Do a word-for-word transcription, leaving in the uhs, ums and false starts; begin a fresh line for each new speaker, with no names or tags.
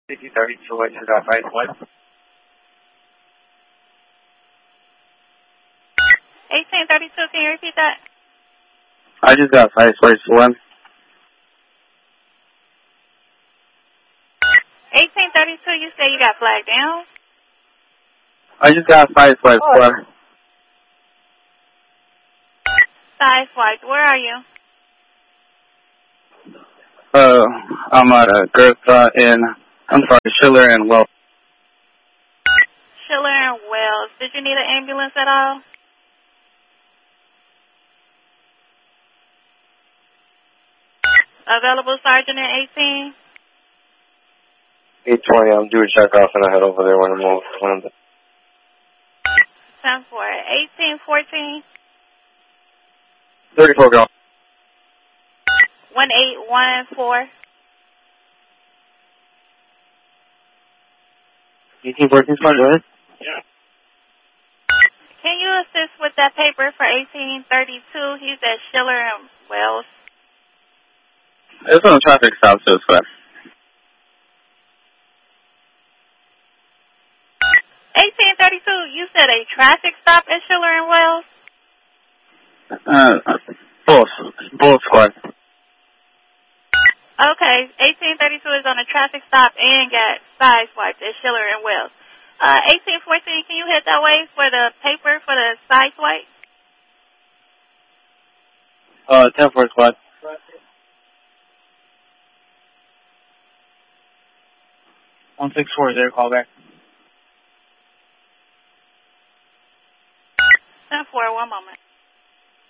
eighteen thirty-two, I just got five one.
eighteen thirty-two, can you repeat that?
I just got five forty-one.
eighteen thirty-two, you say you got flagged down?
I just got five forty-four.
Sideswiped, where are you?
Uh, I'm at a Gertha in, I'm sorry, Schiller and Wells.
Schiller and Wells. Did you need an ambulance at all? Available Sergeant in eighteen?
eight twenty, I'm due to check off and I head over there when I'm over. When I'm
ten four. eighteen fourteen?
thirty-four go.
one eight one four.
eighteen fourteen, Sergeant? Yeah.
Can you assist with that paper for eighteen thirty-two? He's at Schiller and Wells.
It's on a traffic stop, so it's fine.
eighteen thirty-two, you said a traffic stop at Schiller and Wells?
Uh, both. Both squad.
Okay, eighteen thirty-two is on a traffic stop and got sideswiped at Schiller and Wells. Uh, eighteen fourteen, can you head that way for the paper for the sideswipe?
Uh, ten four squad. one six four, there, call back.
ten four, one moment.